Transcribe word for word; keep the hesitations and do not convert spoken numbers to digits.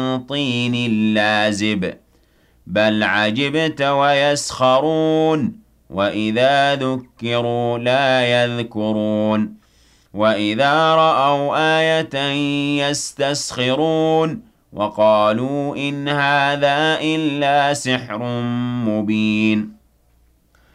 طِينٍ لَازِبٍ بَلْ عَجِبْتَ وَيَسْخَرُونَ وَإِذَا ذُكِّرُوا لَا يَذْكُرُونَ وَإِذَا رَأَوْا آيَةً يَسْتَسْخِرُونَ وَقَالُوا إِنْ هَٰذَا إِلَّا سِحْرٌ مُّبِينٌ